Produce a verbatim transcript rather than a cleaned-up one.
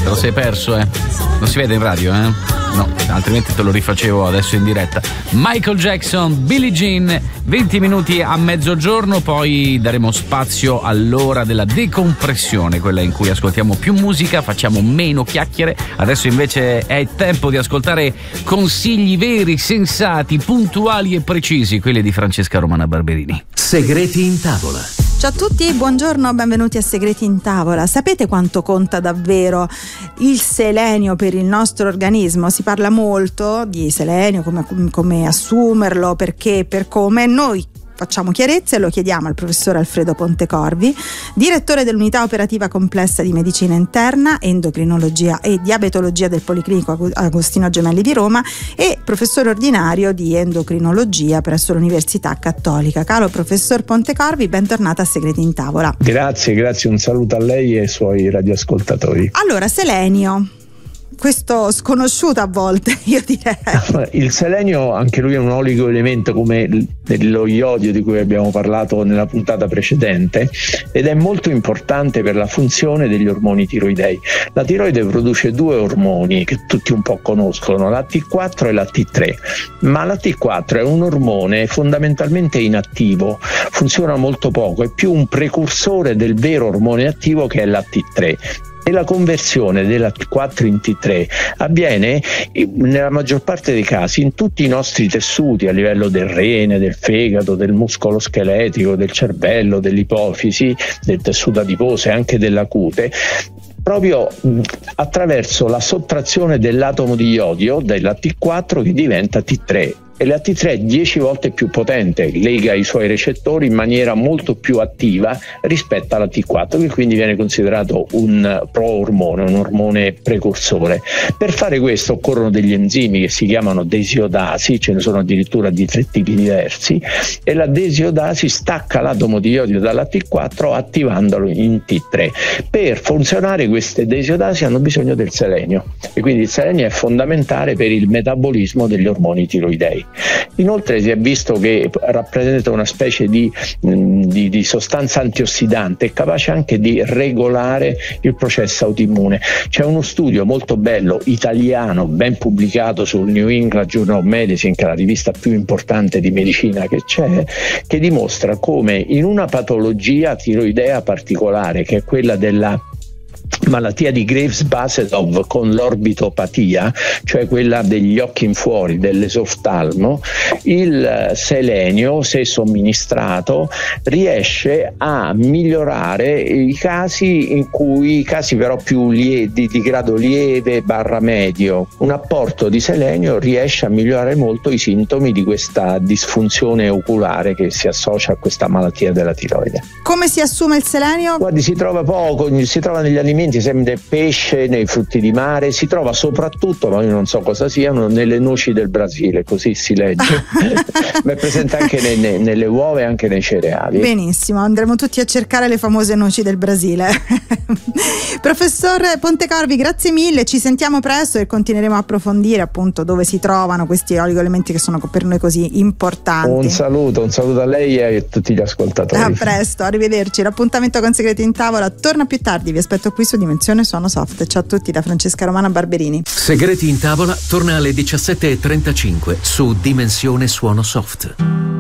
lo sei perso, eh? Non si vede in radio, eh? No, altrimenti te lo rifacevo adesso in diretta. Michael Jackson, Billie Jean, venti minuti a mezzogiorno, poi daremo spazio all'ora della decompressione, quella in cui ascoltiamo più musica, facciamo meno chiacchiere. Adesso invece è tempo di ascoltare consigli veri, sensati, puntuali e precisi, quelli di Francesca Romana Barberini. Segreti in tavola. Ciao a tutti, buongiorno, benvenuti a Segreti in tavola. Sapete quanto conta davvero il selenio per il nostro organismo? Si parla molto di selenio, come, come assumerlo, perché, per come. Noi facciamo chiarezza e lo chiediamo al professor Alfredo Pontecorvi, direttore dell'unità operativa complessa di medicina interna, endocrinologia e diabetologia del Policlinico Agostino Gemelli di Roma e professore ordinario di endocrinologia presso l'Università Cattolica. Caro professor Pontecorvi, bentornata a Segreti in tavola. Grazie, grazie, un saluto a lei e ai suoi radioascoltatori. Allora, selenio. Questo sconosciuto a volte, io direi. Il selenio, anche lui è un oligoelemento come lo iodio di cui abbiamo parlato nella puntata precedente, ed è molto importante per la funzione degli ormoni tiroidei. La tiroide produce due ormoni che tutti un po' conoscono, la T quattro e la T tre, ma la T quattro è un ormone fondamentalmente inattivo, funziona molto poco, è più un precursore del vero ormone attivo che è la T tre. E la conversione della T quattro in T tre avviene nella maggior parte dei casi in tutti i nostri tessuti, a livello del rene, del fegato, del muscolo scheletrico, del cervello, dell'ipofisi, del tessuto adiposo e anche della cute, proprio attraverso la sottrazione dell'atomo di iodio della T quattro che diventa T tre. E la T tre è dieci volte più potente, lega i suoi recettori in maniera molto più attiva rispetto alla T quattro, che quindi viene considerato un pro-ormone, un ormone precursore. Per fare questo occorrono degli enzimi che si chiamano desiodasi, ce ne sono addirittura di tre tipi diversi, e la desiodasi stacca l'atomo di iodio dalla T quattro attivandolo in T tre. Per funzionare queste desiodasi hanno bisogno del selenio, e quindi il selenio è fondamentale per il metabolismo degli ormoni tiroidei. Inoltre si è visto che rappresenta una specie di, di, di sostanza antiossidante, capace anche di regolare il processo autoimmune. C'è uno studio molto bello italiano, ben pubblicato sul New England Journal of Medicine, che è la rivista più importante di medicina che c'è, che dimostra come in una patologia tiroidea particolare, che è quella della malattia di Graves-Basedov con l'orbitopatia, cioè quella degli occhi in fuori, dell'esoftalmo, il selenio, se somministrato, riesce a migliorare i casi in cui, i casi però più lie- di, di grado lieve barra medio. Un apporto di selenio riesce a migliorare molto i sintomi di questa disfunzione oculare che si associa a questa malattia della tiroide. Come si assume il selenio? Guardi, si trova poco, si trova negli alimenti, sempre pesce, nei frutti di mare, si trova soprattutto, ma io non so cosa siano, nelle noci del Brasile, così si legge, ma è presente anche ne, ne, nelle uova e anche nei cereali. Benissimo, andremo tutti a cercare le famose noci del Brasile. Professor Pontecorvi, grazie mille, ci sentiamo presto e continueremo a approfondire appunto dove si trovano questi oligoelementi che sono per noi così importanti. Un saluto, un saluto a lei e a tutti gli ascoltatori. A presto, arrivederci. L'appuntamento con Segreti in tavola torna più tardi, vi aspetto qui su Dimensione Suono Soft. Ciao a tutti da Francesca Romana Barberini. Segreti in tavola torna alle diciassette e trentacinque su Dimensione Suono Soft.